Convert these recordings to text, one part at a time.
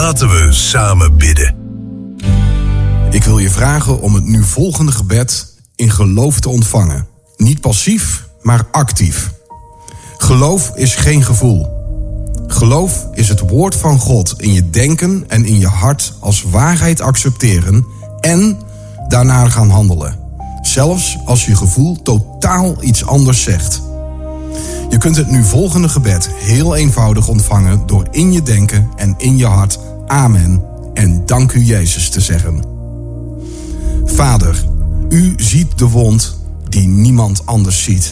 Laten we samen bidden. Ik wil je vragen om het nu volgende gebed in geloof te ontvangen. Niet passief, maar actief. Geloof is geen gevoel. Geloof is het woord van God in je denken en in je hart als waarheid accepteren en daarna gaan handelen. Zelfs als je gevoel totaal iets anders zegt. Je kunt het nu volgende gebed heel eenvoudig ontvangen door in je denken en in je hart amen en dank u Jezus te zeggen. Vader, u ziet de wond die niemand anders ziet.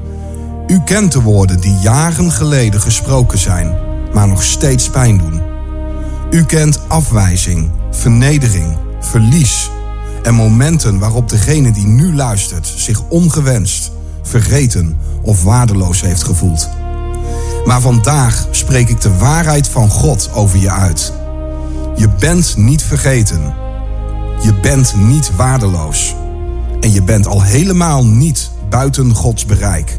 U kent de woorden die jaren geleden gesproken zijn, maar nog steeds pijn doen. U kent afwijzing, vernedering, verlies en momenten waarop degene die nu luistert zich ongewenst, vergeten of waardeloos heeft gevoeld. Maar vandaag spreek ik de waarheid van God over je uit. Je bent niet vergeten. Je bent niet waardeloos. En je bent al helemaal niet buiten Gods bereik.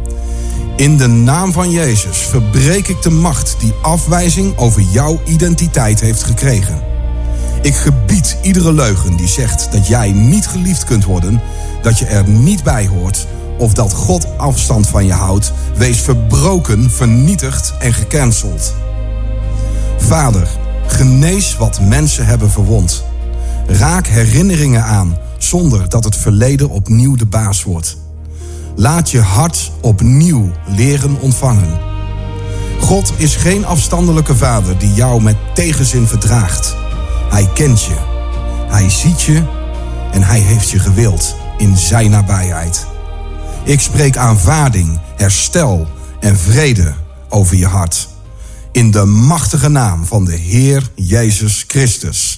In de naam van Jezus verbreek ik de macht die afwijzing over jouw identiteit heeft gekregen. Ik gebied iedere leugen die zegt dat jij niet geliefd kunt worden, dat je er niet bij hoort of dat God afstand van je houdt. Wees verbroken, vernietigd en gecanceld. Vader, genees wat mensen hebben verwond. Raak herinneringen aan zonder dat het verleden opnieuw de baas wordt. Laat je hart opnieuw leren ontvangen. God is geen afstandelijke vader die jou met tegenzin verdraagt. Hij kent je, hij ziet je en hij heeft je gewild in zijn nabijheid. Ik spreek aanvaarding, herstel en vrede over je hart. In de machtige naam van de Heer Jezus Christus.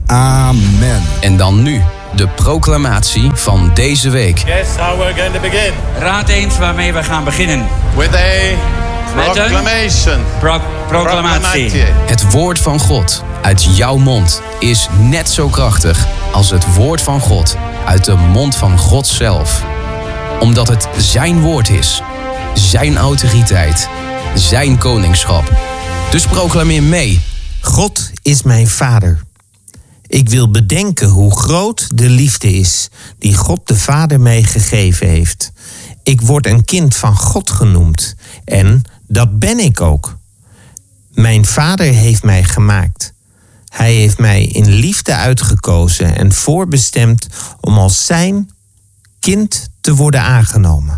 Amen. En dan nu de proclamatie van deze week. Guess how we're going to begin. Raad eens waarmee we gaan beginnen. With a proclamation. Proclamatie. Het woord van God uit jouw mond is net zo krachtig als het woord van God uit de mond van God zelf. Omdat het zijn woord is, zijn autoriteit, zijn koningschap. Dus proclameer mee. God is mijn vader. Ik wil bedenken hoe groot de liefde is die God de Vader mij gegeven heeft. Ik word een kind van God genoemd en dat ben ik ook. Mijn Vader heeft mij gemaakt. Hij heeft mij in liefde uitgekozen en voorbestemd om als zijn kind te worden aangenomen.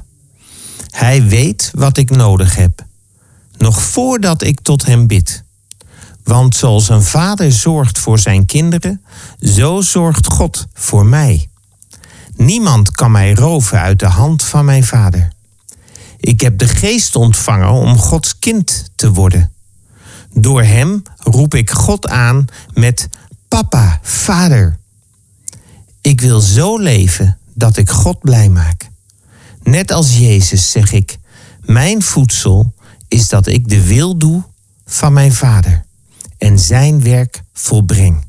Hij weet wat ik nodig heb, nog voordat ik tot hem bid. Want zoals een vader zorgt voor zijn kinderen, zo zorgt God voor mij. Niemand kan mij roven uit de hand van mijn vader. Ik heb de geest ontvangen om Gods kind te worden. Door hem roep ik God aan met papa, vader. Ik wil zo leven dat ik God blij maak. Net als Jezus zeg ik, mijn voedsel is dat ik de wil doe van mijn vader en zijn werk volbreng.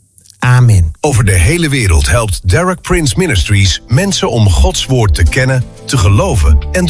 Amen. Over de hele wereld helpt Derek Prince Ministries mensen om Gods woord te kennen, te geloven en